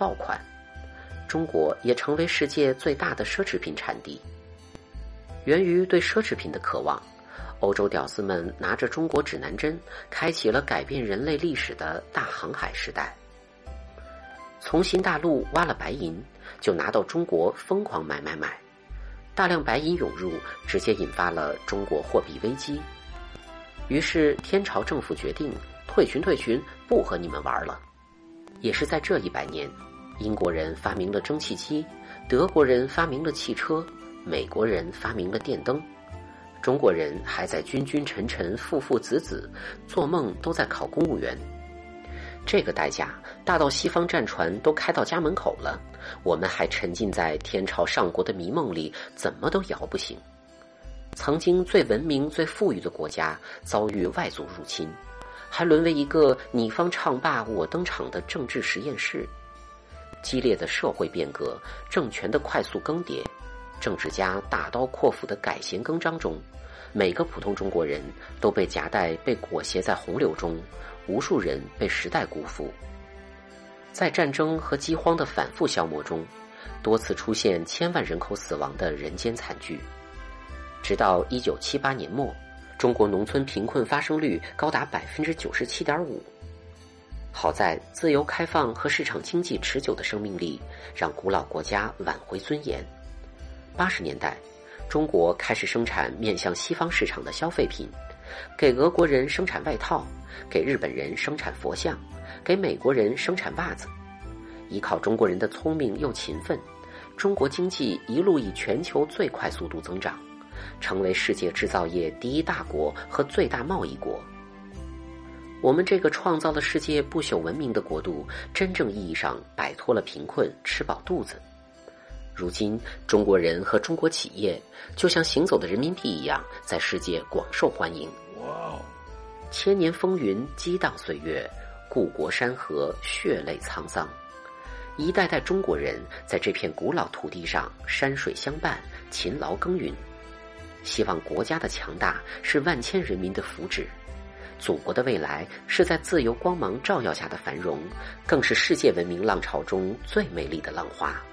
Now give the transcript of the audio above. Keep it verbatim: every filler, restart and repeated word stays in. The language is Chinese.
爆款，中国也成为世界最大的奢侈品产地。源于对奢侈品的渴望，欧洲屌丝们拿着中国指南针，开启了改变人类历史的大航海时代。从新大陆挖了白银，就拿到中国疯狂买买买，大量白银涌入，直接引发了中国货币危机。于是天朝政府决定退群退群，不和你们玩了。也是在这一百年，英国人发明了蒸汽机，德国人发明了汽车，美国人发明了电灯，中国人还在君君臣臣父父子子，做梦都在考公务员。这个代价大到西方战船都开到家门口了，我们还沉浸在天朝上国的迷梦里，怎么都摇不醒。曾经最文明最富裕的国家遭遇外族入侵，还沦为一个你方唱罢我登场的政治实验室。激烈的社会变革，政权的快速更迭，政治家大刀阔斧的改弦更张中，每个普通中国人都被夹带被裹挟在洪流中，无数人被时代辜负。在战争和饥荒的反复消磨中，多次出现千万人口死亡的人间惨剧。直到一九七八年末，中国农村贫困发生率高达 百分之九十七点五。 好在自由开放和市场经济持久的生命力，让古老国家挽回尊严。八十年代，中国开始生产面向西方市场的消费品，给俄国人生产外套，给日本人生产佛像，给美国人生产袜子。依靠中国人的聪明又勤奋，中国经济一路以全球最快速度增长，成为世界制造业第一大国和最大贸易国。我们这个创造了世界不朽文明的国度，真正意义上摆脱了贫困，吃饱肚子。如今，中国人和中国企业就像行走的人民币一样，在世界广受欢迎。哇！千年风云激荡岁月，故国山河血泪沧桑。一代代中国人在这片古老土地上山水相伴，勤劳耕耘。希望国家的强大是万千人民的福祉，祖国的未来是在自由光芒照耀下的繁荣，更是世界文明浪潮中最美丽的浪花。